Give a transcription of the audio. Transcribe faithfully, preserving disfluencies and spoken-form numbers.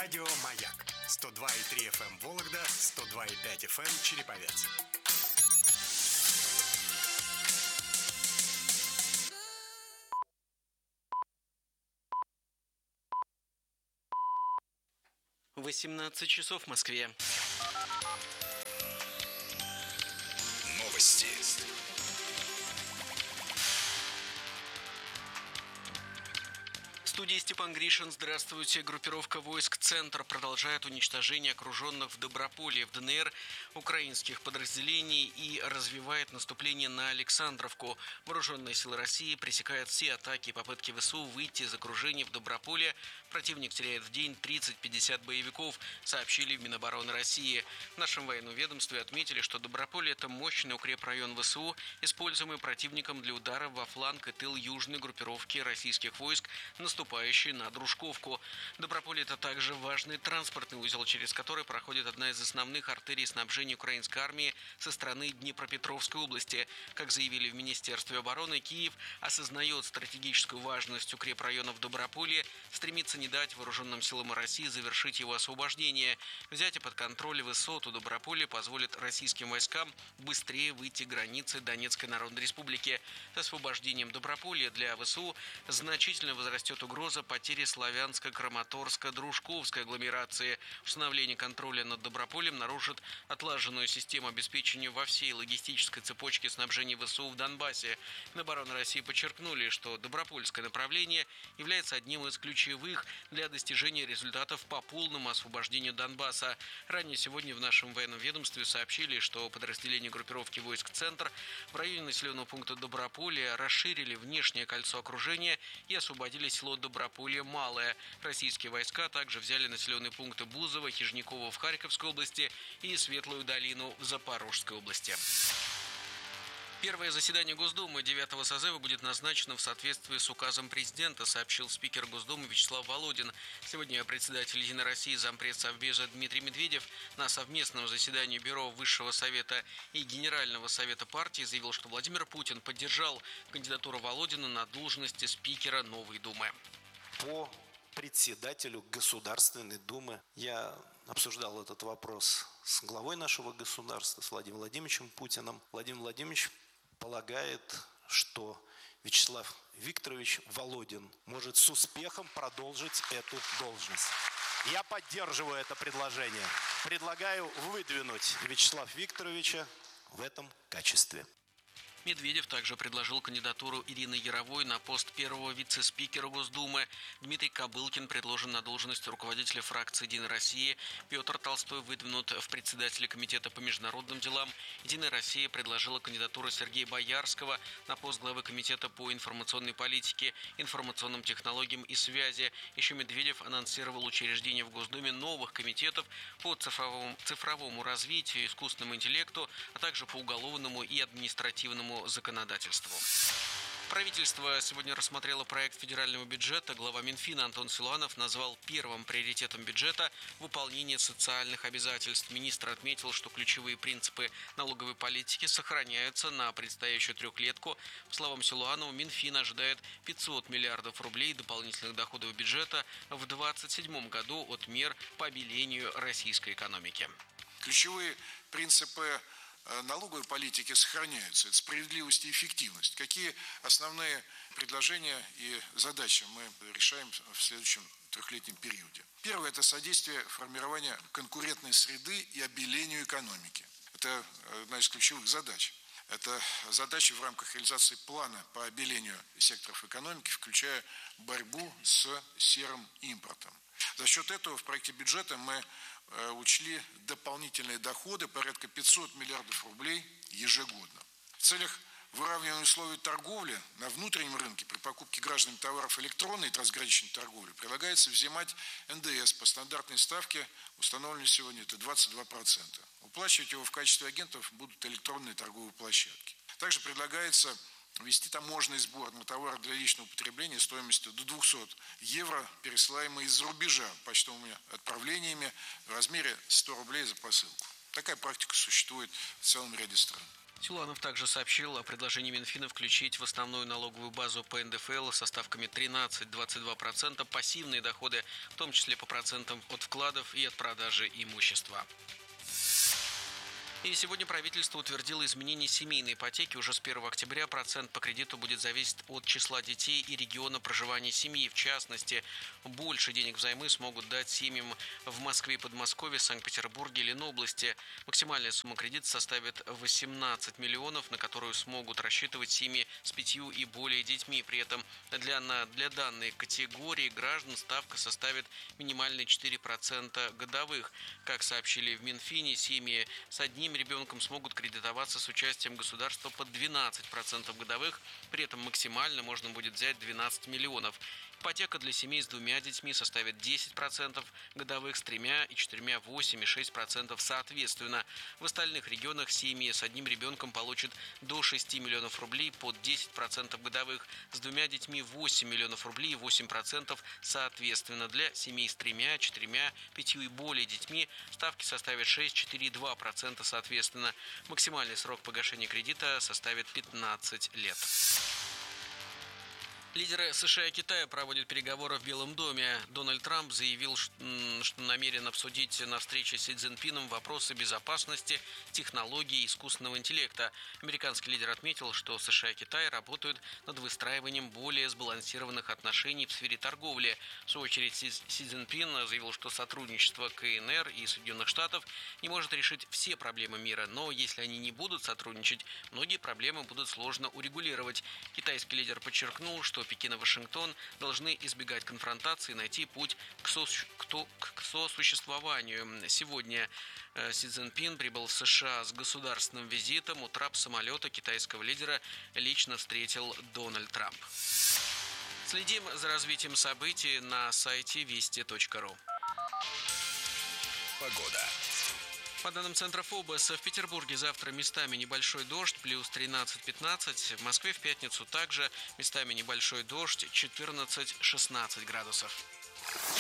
Радио «Маяк» сто два и три эф эм Вологда, сто два и пять эф эм Череповец. восемнадцать часов в Москве. Новости. В студии Степан Гришин. Здравствуйте. Группировка войск «Центр» продолжает уничтожение окруженных в Доброполье, в дэ эн эр, украинских подразделений и развивает наступление на Александровку. Вооруженные силы России пресекают все атаки и попытки вэ эс у выйти из окружения в Доброполье. Противник теряет в день тридцать-пятьдесят боевиков, сообщили в Минобороны России. В нашем военном ведомстве отметили, что Доброполье – это мощный укрепрайон вэ эс у, используемый противником для удара во фланг и тыл южной группировки российских войск, наступающей на Дружковку. Доброполье – это также важный транспортный узел, через который проходит одна из основных артерий снабжения украинской армии со стороны Днепропетровской области. Как заявили в Министерстве обороны, Киев осознает стратегическую важность укрепрайонов Доброполья, стремится не дать вооруженным силам России завершить его освобождение. Взятие под контроль высоту Доброполья позволит российским войскам быстрее выйти к границе Донецкой Народной Республики. С освобождением Доброполья для вэ эс у значительно возрастет угроза потери Славянско-Краматорско-Дружковской агломерации. Установление контроля над Добропольем нарушит отлаженную систему обеспечения во всей логистической цепочке снабжения вэ эс у в Донбассе. Минобороны России подчеркнули, что Добропольское направление является одним из ключевых для достижения результатов по полному освобождению Донбасса. Ранее сегодня в нашем военном ведомстве сообщили, что подразделения группировки войск «Центр» в районе населенного пункта Доброполье расширили внешнее кольцо окружения и освободили село Доброполье Малое. Российские войска также взяли населенные пункты Бузово, Хижниково в Харьковской области и Светлую долину в Запорожской области. Первое заседание Госдумы девятого созыва будет назначено в соответствии с указом президента, сообщил спикер Госдумы Вячеслав Володин. Сегодня председатель «Единой России» зампред Совбеза Дмитрий Медведев на совместном заседании Бюро Высшего Совета и Генерального Совета партии заявил, что Владимир Путин поддержал кандидатуру Володина на должности спикера Новой Думы. По председателю Государственной Думы я обсуждал этот вопрос с главой нашего государства, с Владимиром Владимировичем Путиным. Владимир Владимирович полагает, что Вячеслав Викторович Володин может с успехом продолжить эту должность. Я поддерживаю это предложение. Предлагаю выдвинуть Вячеслава Викторовича в этом качестве. Медведев также предложил кандидатуру Ирины Яровой на пост первого вице-спикера Госдумы. Дмитрий Кобылкин предложен на должность руководителя фракции «Единой России». Петр Толстой выдвинут в председателя комитета по международным делам. «Единая Россия» предложила кандидатуру Сергея Боярского на пост главы комитета по информационной политике, информационным технологиям и связи. Еще Медведев анонсировал учреждение в Госдуме новых комитетов по цифровому, цифровому развитию, искусственному интеллекту, а также по уголовному и административному законодательству. Правительство сегодня рассмотрело проект федерального бюджета. Глава Минфина Антон Силуанов назвал первым приоритетом бюджета выполнение социальных обязательств. Министр отметил, что ключевые принципы налоговой политики сохраняются на предстоящую трехлетку. По словам Силуанова, Минфин ожидает пятьсот миллиардов рублей дополнительных доходов бюджета в две тысячи двадцать седьмом году от мер по обелению российской экономики. Ключевые принципы налоговой политики сохраняются. Это справедливость и эффективность. Какие основные предложения и задачи мы решаем в следующем трехлетнем периоде? Первое – это содействие формированию конкурентной среды и обелению экономики. Это одна из ключевых задач. Это задача в рамках реализации плана по обелению секторов экономики, включая борьбу с серым импортом. За счет этого в проекте бюджета мы учли дополнительные доходы порядка пятьсот миллиардов рублей ежегодно. В целях выравнивания условий торговли на внутреннем рынке при покупке гражданами товаров электронной и трансграничной торговли предлагается взимать эн дэ эс по стандартной ставке, установленной сегодня это двадцать два процента. Уплачивать его в качестве агентов будут электронные торговые площадки. Также предлагается ввести таможенный сбор на товары для личного потребления стоимостью до двухсот евро, пересылаемые из-за рубежа почтовыми отправлениями в размере ста рублей за посылку. Такая практика существует в целом ряде стран. Силуанов также сообщил о предложении Минфина включить в основную налоговую базу по эн дэ эф эл со ставками тринадцать - двадцать два процента пассивные доходы, в том числе по процентам от вкладов и от продажи имущества. И сегодня правительство утвердило изменение семейной ипотеки. Уже с первого октября процент по кредиту будет зависеть от числа детей и региона проживания семьи. В частности, больше денег взаймы смогут дать семьям в Москве и Подмосковье, Санкт-Петербурге и Ленобласти. Максимальная сумма кредита составит восемнадцать миллионов, на которую смогут рассчитывать семьи с пятью и более детьми. При этом для, на, для данной категории граждан ставка составит минимальные четыре процента годовых. Как сообщили в Минфине, семьи с одним ребенком смогут кредитоваться с участием государства под двенадцать процентов годовых, при этом максимально можно будет взять двенадцать миллионов. Ипотека для семей с двумя детьми составит десять процентов годовых, с тремя и четырьмя – восемь и шесть процентов соответственно. В остальных регионах семьи с одним ребенком получат до шести миллионов рублей под десять процентов годовых, с двумя детьми восемь миллионов рублей и восемь процентов соответственно. Для семей с тремя, четырьмя, пятью и более детьми ставки составят шесть, четыре и два процента соответственно. Максимальный срок погашения кредита составит пятнадцать лет. Лидеры США и Китая проводят переговоры в Белом доме. Дональд Трамп заявил, что намерен обсудить на встрече с Си Цзиньпином вопросы безопасности, технологий и искусственного интеллекта. Американский лидер отметил, что США и Китай работают над выстраиванием более сбалансированных отношений в сфере торговли. В свою очередь Си Цзиньпин заявил, что сотрудничество ка эн эр и Соединенных Штатов не может решить все проблемы мира, но если они не будут сотрудничать, многие проблемы будут сложно урегулировать. Китайский лидер подчеркнул, что Пекин и Вашингтон должны избегать конфронтации и найти путь к, сос... к сосуществованию. Сегодня Си Цзиньпин прибыл в США с государственным визитом. У трап самолета китайского лидера лично встретил Дональд Трамп. Следим за развитием событий на сайте вести точка ру. Погода. По данным Центра ФОБОС, в Петербурге завтра местами небольшой дождь, плюс тринадцать-пятнадцать. В Москве в пятницу также местами небольшой дождь, четырнадцать-шестнадцать градусов.